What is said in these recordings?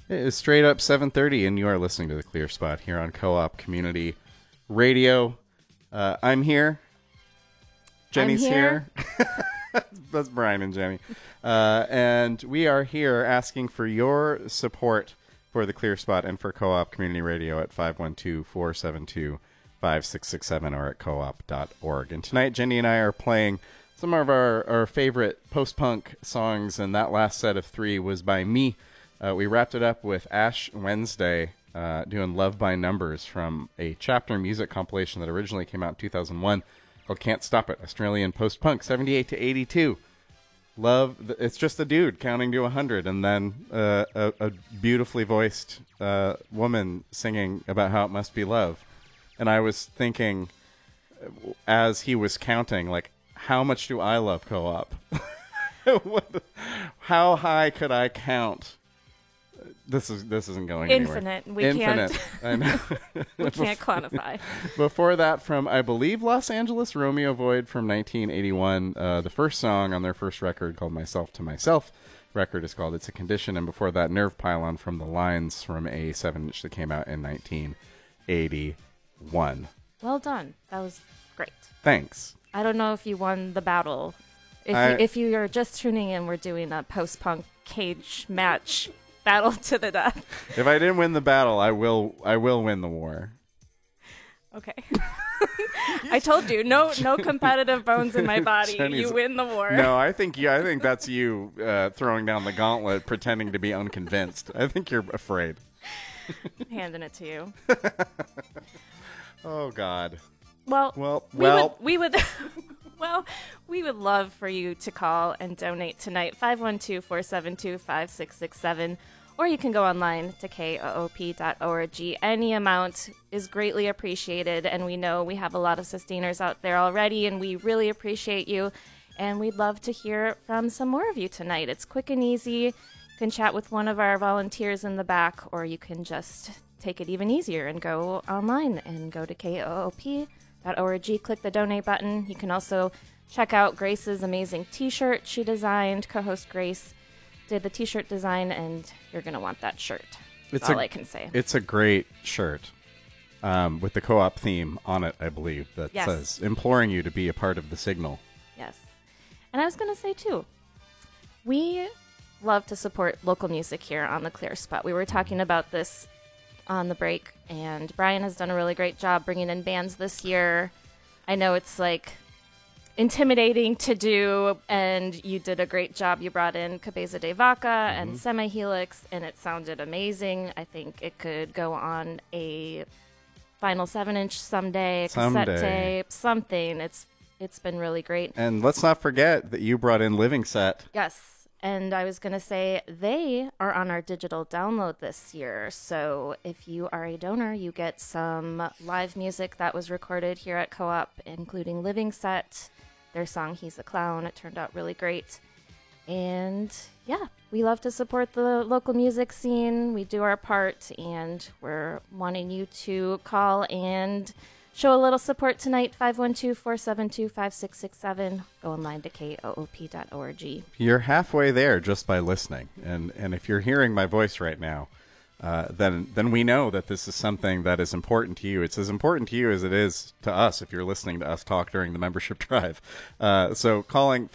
It is straight up 7:30, and you are listening to The Clear Spot here on Co-op Community Radio. I'm here. Jenny's here. That's Brian and Jenny. And we are here asking for your support for The Clear Spot and for Co-op Community Radio at 512-472-5667 or at coop.org. And tonight, Jenny and I are playing some of our favorite post-punk songs, and that last set of three was by me. We wrapped it up with Ash Wednesday doing Love by Numbers from a Chapter Music compilation that originally came out in 2001 called Can't Stop It, Australian post-punk, 78 to 82. It's just a dude counting to 100 and then a beautifully voiced woman singing about how it must be love. And I was thinking, as he was counting, like, how much do I love Co-op? How high could I count? This isn't going Infinite. anywhere. Infinite. I know. We can't quantify. Before that, from, I believe, Los Angeles, Romeo Void from 1981. The first song on their first record called Myself to Myself. Record is called It's a Condition. And before that, Nerve Pylon from The Lines from a 7-inch that came out in 1981. Well done. That was great. Thanks. I don't know if you won the battle. If you are just tuning in, we're doing a post-punk cage match battle to the death. If I didn't win the battle, I will win the war. Okay. I told you, no competitive bones in my body. You win the war. No, I think that's you throwing down the gauntlet, pretending to be unconvinced. I think you're afraid. Handing it to you. Oh God. Well, we would love for you to call and donate tonight, 512-472-5667, or you can go online to koop.org. Any amount is greatly appreciated, and we know we have a lot of sustainers out there already, and we really appreciate you, and we'd love to hear from some more of you tonight. It's quick and easy. You can chat with one of our volunteers in the back, or you can just take it even easier and go online and go to koop.org, click the donate button. You can also check out Grace's amazing t-shirt she designed. Co-host Grace did the t-shirt design, and you're going to want that shirt. That's all I can say. It's a great shirt with the co-op theme on it, I believe, that says, imploring you to be a part of the signal. Yes. And I was going to say, too, we love to support local music here on The Clear Spot. We were talking about this on the break, and Brian has done a really great job bringing in bands this year. I know it's like intimidating to do, and you did a great job. You brought in Cabeza de Vaca and Semi-Helix, and it sounded amazing. I think it could go on a final 7-inch someday, a cassette tape, something. It's been really great. And let's not forget that you brought in Living Set. Yes. And I was going to say, they are on our digital download this year. So if you are a donor, you get some live music that was recorded here at Co-op, including Living Set, their song He's a Clown. It turned out really great. And yeah, we love to support the local music scene. We do our part, and we're wanting you to call and show a little support tonight, 512-472-5667. Go online to koop.org. You're halfway there just by listening. And if you're hearing my voice right now, then we know that this is something that is important to you. It's as important to you as it is to us if you're listening to us talk during the membership drive. So calling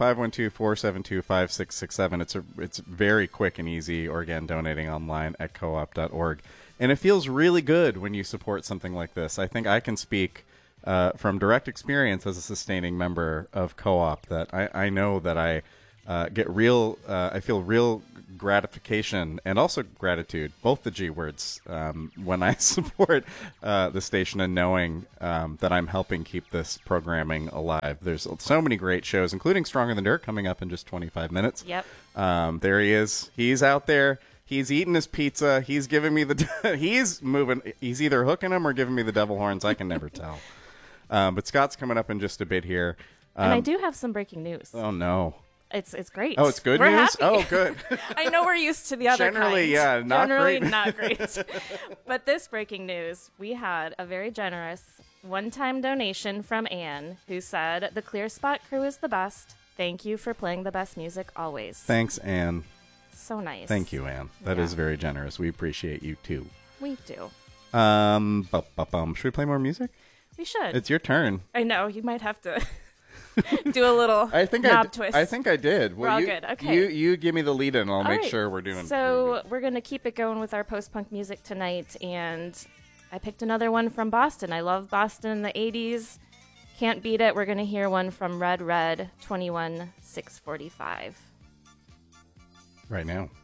512-472-5667, it's very quick and easy, or again, donating online at coop.org. And it feels really good when you support something like this. I think I can speak from direct experience as a sustaining member of Co-op that I know that I get I feel real gratification and also gratitude, both the G words, when I support the station and knowing that I'm helping keep this programming alive. There's so many great shows, including Stronger Than Dirt, coming up in just 25 minutes. Yep. There he is. He's out there. He's eating his pizza. He's giving me he's moving. He's either hooking him or giving me the devil horns. I can never tell. But Scott's coming up in just a bit here. And I do have some breaking news. Oh, no. It's great. Oh, it's good we're news? Happy. Oh, good. I know we're used to the other Generally, kind. not Generally, great. not great. But this breaking news, we had a very generous one-time donation from Anne, who said, "The Clear Spot crew is the best. Thank you for playing the best music always." Thanks, Anne. So nice. Thank you, Anne. That is very generous. We appreciate you too. We do. Should we play more music? We should. It's your turn. I know. You might have to do a little knob twist. I think I did. We're all good. Okay. You give me the lead in and I'll All make right. sure we're doing. So we're going to keep it going with our post-punk music tonight. And I picked another one from Boston. I love Boston in the 80s. Can't beat it. We're going to hear one from Red Red 21645. Right now.